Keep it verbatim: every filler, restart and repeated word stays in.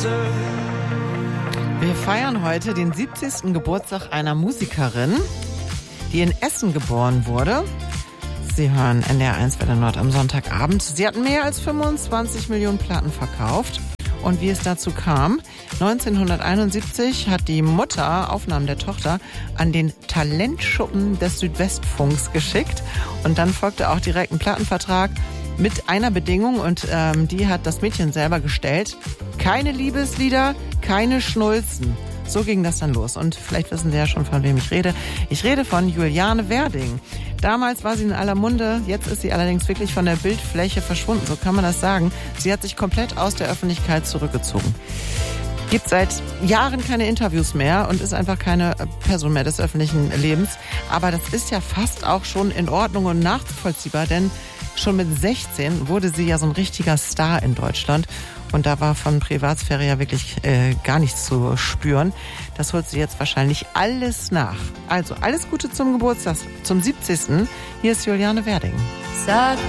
Wir feiern heute den siebzigsten Geburtstag einer Musikerin, die in Essen geboren wurde. Sie hören N D R eins Welle Nord am Sonntagabend. Sie hat mehr als fünfundzwanzig Millionen Platten verkauft. Und wie es dazu kam: neunzehnhunderteinundsiebzig hat die Mutter Aufnahmen der Tochter an den Talentschuppen des Südwestfunks geschickt. Und dann folgte auch direkt ein Plattenvertrag mit einer Bedingung, und ähm, die hat das Mädchen selber gestellt: keine Liebeslieder, keine Schnulzen. So ging das dann los. Und vielleicht wissen Sie ja schon, von wem ich rede. Ich rede von Juliane Werding. Damals war sie in aller Munde, jetzt ist sie allerdings wirklich von der Bildfläche verschwunden, so kann man das sagen. Sie hat sich komplett aus der Öffentlichkeit zurückgezogen. Gibt seit Jahren keine Interviews mehr und ist einfach keine Person mehr des öffentlichen Lebens. Aber das ist ja fast auch schon in Ordnung und nachvollziehbar, denn schon mit sechzehn wurde sie ja so ein richtiger Star in Deutschland. Und da war von Privatsphäre ja wirklich äh, gar nichts zu spüren. Das holt sie jetzt wahrscheinlich alles nach. Also alles Gute zum Geburtstag, zum siebzigsten Hier ist Juliane Werding. Sag